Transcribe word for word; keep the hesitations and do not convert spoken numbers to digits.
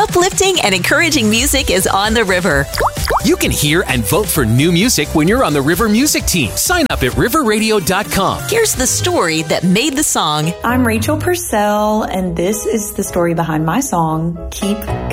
Uplifting and encouraging music is on the river. You can hear and vote for new music when you're on the River Music team. Sign up at river radio dot com. Here's the story that made the song. I'm Rachel Purcell, and this is the story behind my song, Keep